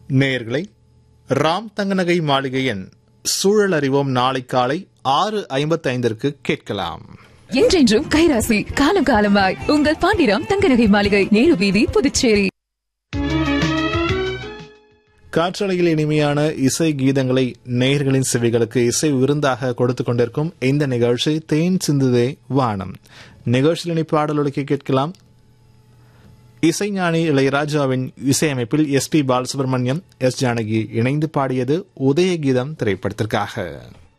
நேயர்களை ராம் தங்கநகை மாளிகையின் சூழல் அறிவோம் நாளை காலை 6:55 கேட்கலாம். என்றென்றும் கைராசி, காலம் காலமாய் உங்கள் பாண்டிராம் தங்கநகை மாளிகை, நேரு வீதி, புதுச்சேரி. காற்றலையில் இனிமையான இசை கீதங்களை நேயர்களின் செவிகளுக்கு இசை விருந்தாக கொடுத்துக் கொண்டிருக்கும் இந்த நிகழ்ச்சி தேன் சிந்துதே வானம். நிகழ்ச்சியில் இனி பாடலொழுக்கி கேட்கலாம். இசைஞானி இளையராஜாவின் இசையமைப்பில் SP பாலசுப்ரமணியம், S ஜானகி இணைந்து பாடியது உதயகீதம் திரைப்படத்திற்காக.